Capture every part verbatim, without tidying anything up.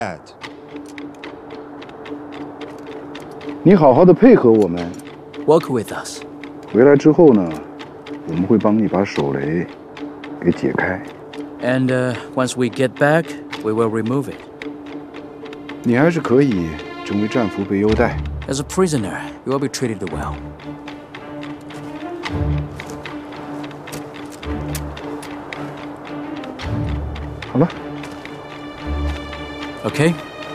你好好的配合我们 Work with us. 回来之后呢，我们会帮你把手雷给解开。 And uh, once we get back, we will remove it. 你还是可以成为战俘被优待。 As a prisoner, you will be treated well. 好了。 Okay?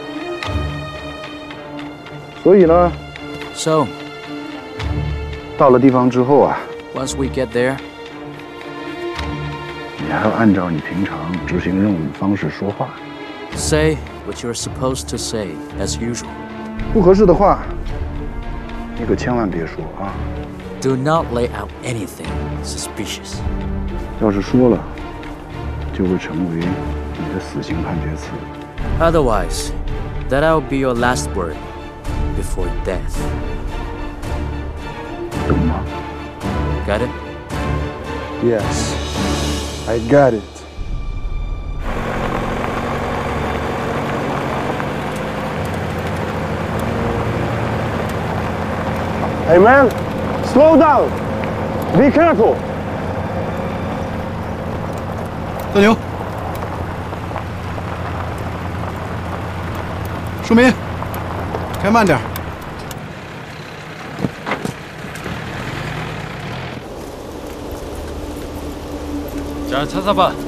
所以呢， So, 到了地方之后啊， once we get there, 你还要按照你平常执行任务的方式说话。 say what you're supposed to say, as usual. 不合适的话，你可千万别说啊！ Do not lay out anything suspicious. 要是说了，就会成为你的死刑判决词。 Otherwise, that'll be your last word before death. 懂吗？ Got it? Yes, I got it. Hey man, slow down. Be careful. 大牛，树民，开慢点。 잘 찾아봐.